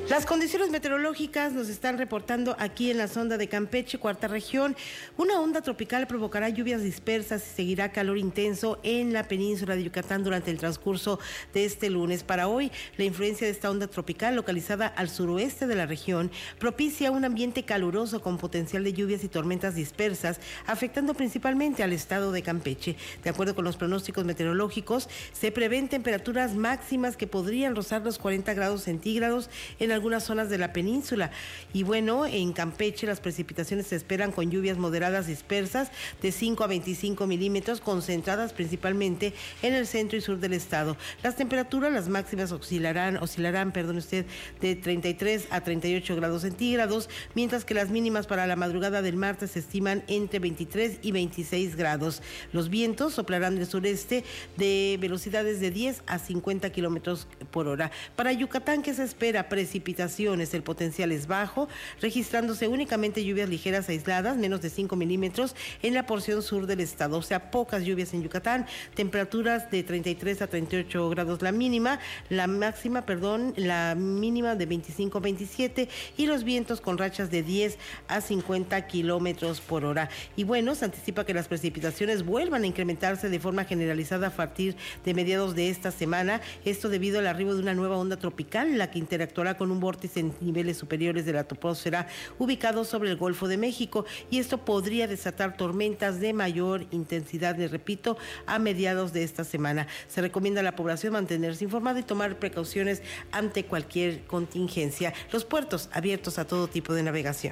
Las condiciones meteorológicas nos están reportando aquí en la sonda de Campeche, cuarta región. Una onda tropical provocará lluvias dispersas y seguirá calor intenso en la península de Yucatán durante el transcurso de este lunes. Para hoy, la influencia de esta onda tropical localizada al suroeste de la región propicia un ambiente caluroso con potencial de lluvias y tormentas dispersas, afectando principalmente al estado de Campeche. De acuerdo con los pronósticos meteorológicos, se prevén temperaturas máximas que podrían rozar los 40 grados centígrados en algunas zonas de la península. Y bueno, en Campeche las precipitaciones se esperan con lluvias moderadas dispersas de 5 a 25 milímetros, concentradas principalmente en el centro y sur del estado. Las temperaturas, las máximas oscilarán, de 33 a 38 grados centígrados, mientras que las mínimas para la madrugada del martes se estiman entre 23 y 26 grados. Los vientos soplarán del sureste de velocidades de 10 a 50 kilómetros por hora. Para Yucatán, ¿qué se espera? Precipitaciones, el potencial es bajo, registrándose únicamente lluvias ligeras aisladas, menos de 5 milímetros en la porción sur del estado, o sea, pocas lluvias en Yucatán. Temperaturas de 33 a 38 grados la mínima, la mínima de 25 a 27, y los vientos con rachas de 10 a 50 kilómetros por hora. Y bueno, se anticipa que las precipitaciones vuelvan a incrementarse de forma generalizada a partir de mediados de esta semana, esto debido al arribo de una nueva onda tropical, la que interactuará con un vórtice en niveles superiores de la troposfera ubicado sobre el Golfo de México, y esto podría desatar tormentas de mayor intensidad, les repito, a mediados de esta semana. Se recomienda a la población mantenerse informada y tomar precauciones ante cualquier contingencia. Los puertos abiertos a todo tipo de navegación.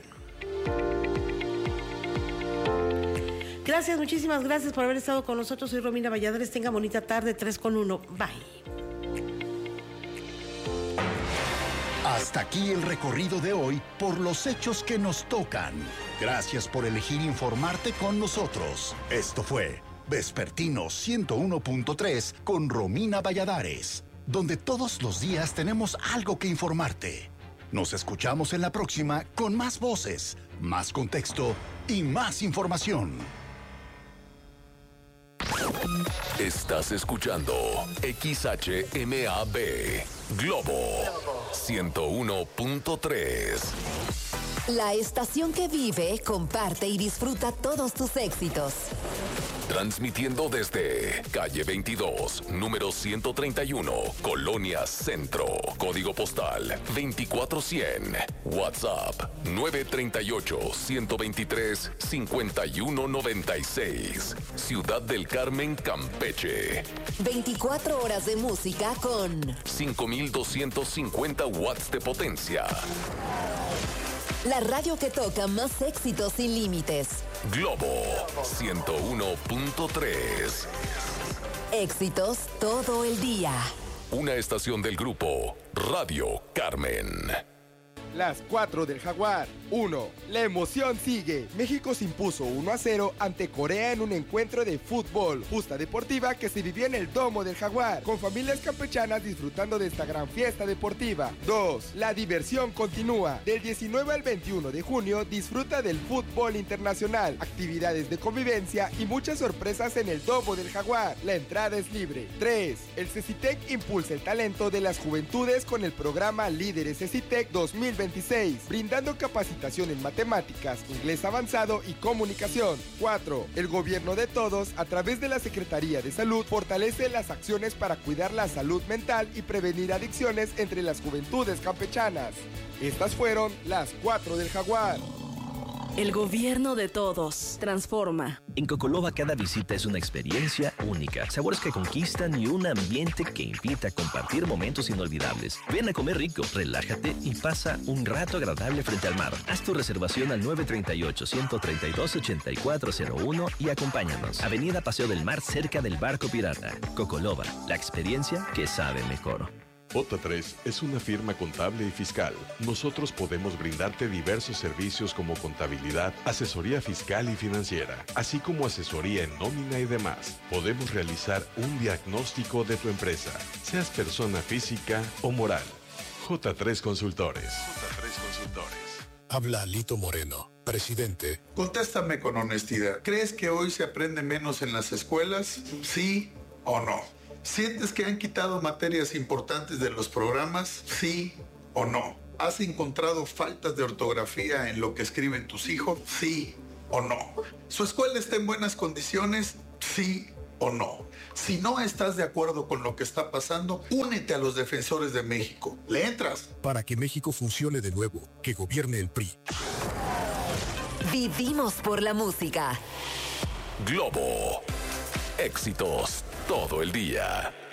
Gracias, muchísimas gracias por haber estado con nosotros. Soy Romina Valladares. Tenga bonita tarde. 3:1. Bye. Hasta aquí el recorrido de hoy por los hechos que nos tocan. Gracias por elegir informarte con nosotros. Esto fue Vespertino 101.3 con Romina Valladares, donde todos los días tenemos algo que informarte. Nos escuchamos en la próxima con más voces, más contexto y más información. Estás escuchando XHMAB Globo 101.3. La estación que vive, comparte y disfruta todos tus éxitos. Transmitiendo desde calle 22, número 131, Colonia Centro, código postal 24100, WhatsApp 938-123-5196, Ciudad del Carmen, Campeche. 24 horas de música con 5250 watts de potencia. La radio que toca más éxitos sin límites. Globo 101.3. Éxitos todo el día. Una estación del grupo Radio Carmen. Las 4 del Jaguar. 1. La emoción sigue. México se impuso 1-0 ante Corea en un encuentro de fútbol. Justa deportiva que se vivió en el Domo del Jaguar, con familias campechanas disfrutando de esta gran fiesta deportiva. 2. La diversión continúa. Del 19 al 21 de junio disfruta del fútbol internacional, actividades de convivencia y muchas sorpresas en el Domo del Jaguar. La entrada es libre. 3. El CECITEC impulsa el talento de las juventudes con el programa Líderes CECITEC 2026, brindando capacitación en matemáticas, inglés avanzado y comunicación. 4. El gobierno de todos, a través de la Secretaría de Salud, fortalece las acciones para cuidar la salud mental y prevenir adicciones entre las juventudes campechanas. Estas fueron las 4 del Jaguar. El gobierno de todos transforma. En Cocoloba cada visita es una experiencia única, sabores que conquistan y un ambiente que invita a compartir momentos inolvidables. Ven a comer rico, relájate y pasa un rato agradable frente al mar. Haz tu reservación al 938-132-8401 y acompáñanos. Avenida Paseo del Mar, cerca del Barco Pirata. Cocoloba, la experiencia que sabe mejor. J3 es una firma contable y fiscal. Nosotros podemos brindarte diversos servicios como contabilidad, asesoría fiscal y financiera, así como asesoría en nómina y demás. Podemos realizar un diagnóstico de tu empresa, seas persona física o moral. J3 Consultores. Habla Lito Moreno, presidente. Contéstame con honestidad. ¿Crees que hoy se aprende menos en las escuelas? ¿Sí o no? ¿Sientes que han quitado materias importantes de los programas? ¿Sí o no? ¿Has encontrado faltas de ortografía en lo que escriben tus hijos? ¿Sí o no? ¿Su escuela está en buenas condiciones? ¿Sí o no? Si no estás de acuerdo con lo que está pasando, únete a los defensores de México. ¿Le entras? Para que México funcione de nuevo, que gobierne el PRI. Vivimos por la música. Globo. Éxitos todo el día.